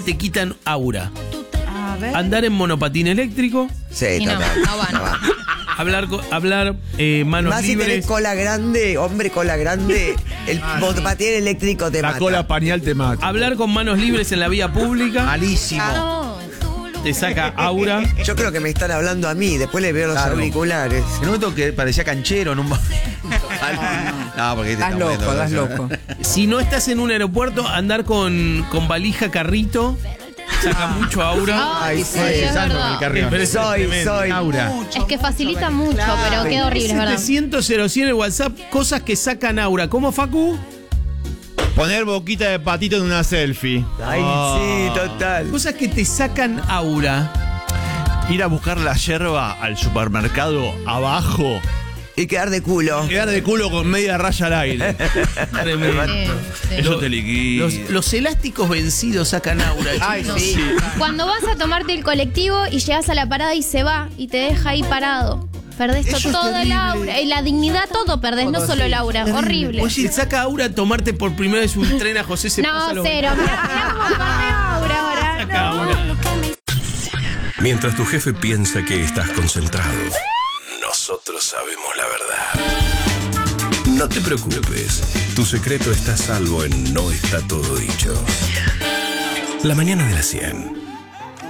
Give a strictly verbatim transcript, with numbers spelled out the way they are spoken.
te quitan aura. A ver. Andar en monopatín eléctrico. Sí, Y no, total. no va, no va. Hablar, co- hablar eh, manos Más si tenés libres. cola grande, hombre cola grande, el monopatín eléctrico te La mata. cola pañal te mata. Hablar con manos libres en la vía pública. Malísimo. No. Te saca aura. Yo creo que me están hablando a mí, después le veo los Claro. auriculares. En un momento que parecía canchero en un... No, porque te Estás loco, estás loco. Si no estás en un aeropuerto, andar con, con valija carrito. Saca mucho aura. Ay, sí, es verdad. Pero es Soy, tremendo. soy. Aura. Es que facilita mucho, pero queda horrible, es verdad. setecientos cero cien en el WhatsApp, cosas que sacan aura. ¿Cómo, Facu? Poner boquita de patito en una selfie. Ay, sí, total. Cosas que te sacan aura. Ir a buscar la yerba al supermercado abajo. Y quedar de culo. Quedar de culo con media raya al aire. Tremendo. Sí, sí. Eso te liquida. Los, los elásticos vencidos sacan aura. Ay, chicos. sí. Cuando vas a tomarte el colectivo y llegas a la parada y se va y te deja ahí parado. Perdés to- Eso es todo el terrible. aura. Y la dignidad, todo perdés, no solo el aura. Horrible. Oye, saca aura tomarte por primera vez un tren a José se pasa No, los- cero. Mirá, mirá cómo perdés aura ahora. Saca aura. Mientras tu jefe piensa que estás concentrado, nosotros sabemos la verdad. No te preocupes, tu secreto está a salvo en No Está Todo Dicho. La mañana de las cien.